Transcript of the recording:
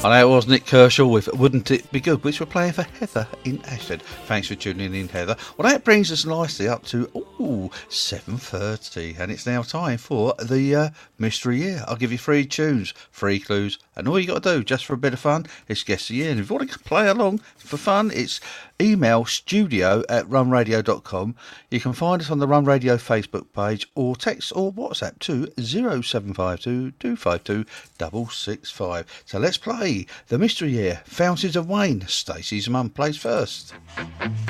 And that was Nick Kershaw with Wouldn't It Be Good, which we're playing for Heather in Ashford. Thanks for tuning in, Heather. Well, that brings us nicely up to 7:30, and it's now time for the Mystery Year. I'll give you 3 tunes, 3 clues, and all you got to do, just for a bit of fun, is guess the year. And if you want to play along for fun, it's email studio@runradio.com. You can find us on the Run Radio Facebook page, or text or WhatsApp to 0752 252 665. So let's play the Mystery Year. Fountains of Wayne. Stacey's mum plays first.